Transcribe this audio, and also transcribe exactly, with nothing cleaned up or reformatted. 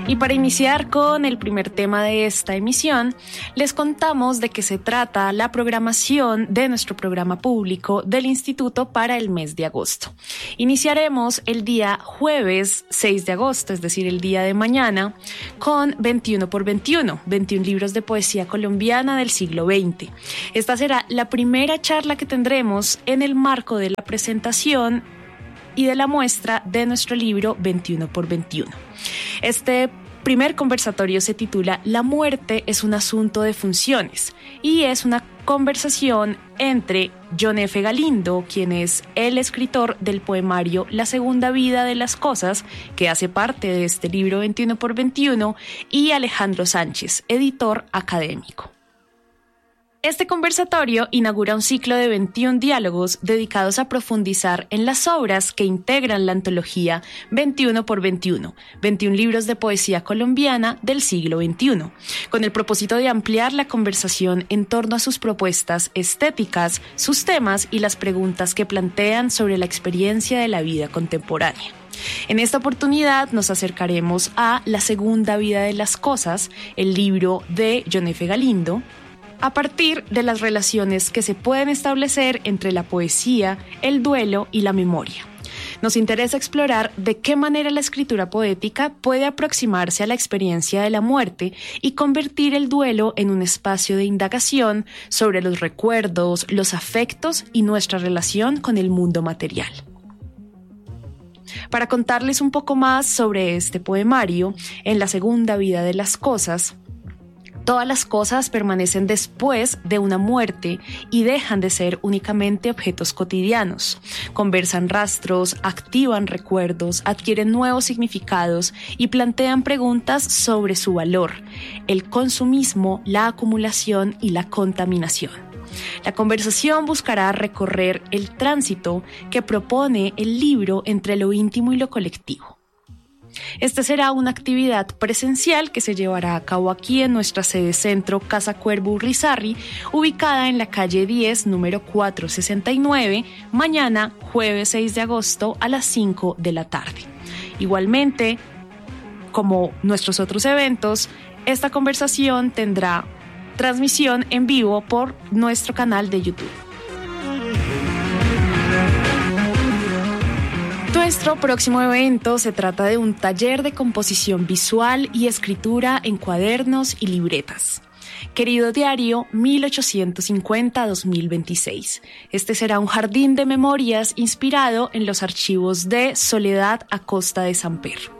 Y para iniciar con el primer tema de esta emisión, les contamos de qué se trata la programación de nuestro programa público del Instituto para el mes de agosto. Iniciaremos el día jueves seis de agosto, es decir, el día de mañana, con veintiuno por veintiuno, veintiún libros de poesía colombiana del siglo veinte. Esta será la primera charla que tendremos en el marco de la presentación y de la muestra de nuestro libro veintiuno por veintiuno. Este primer conversatorio se titula La muerte es un asunto de funciones y es una conversación entre John F. Galindo, quien es el escritor del poemario La segunda vida de las cosas, que hace parte de este libro veintiuno por veintiuno, y Alejandro Sánchez, editor académico. Este conversatorio inaugura un ciclo de veintiún diálogos dedicados a profundizar en las obras que integran la antología veintiuno por veintiuno, veintiún libros de poesía colombiana del siglo veintiuno, con el propósito de ampliar la conversación en torno a sus propuestas estéticas, sus temas y las preguntas que plantean sobre la experiencia de la vida contemporánea. En esta oportunidad nos acercaremos a La segunda vida de las cosas, el libro de John F. Galindo, a partir de las relaciones que se pueden establecer entre la poesía, el duelo y la memoria. Nos interesa explorar de qué manera la escritura poética puede aproximarse a la experiencia de la muerte y convertir el duelo en un espacio de indagación sobre los recuerdos, los afectos y nuestra relación con el mundo material. Para contarles un poco más sobre este poemario, en La segunda vida de las cosas, todas las cosas permanecen después de una muerte y dejan de ser únicamente objetos cotidianos. Conversan rastros, activan recuerdos, adquieren nuevos significados y plantean preguntas sobre su valor, el consumismo, la acumulación y la contaminación. La conversación buscará recorrer el tránsito que propone el libro entre lo íntimo y lo colectivo. Esta será una actividad presencial que se llevará a cabo aquí en nuestra sede centro Casa Cuervo Urrizarry, ubicada en la calle diez, número cuatrocientos sesenta y nueve, mañana jueves seis de agosto a las cinco de la tarde. Igualmente, como nuestros otros eventos, esta conversación tendrá transmisión en vivo por nuestro canal de YouTube. Nuestro próximo evento se trata de un taller de composición visual y escritura en cuadernos y libretas. Querido diario mil ochocientos cincuenta a dos mil veintiséis. Este será un jardín de memorias inspirado en los archivos de Soledad Acosta de Samper.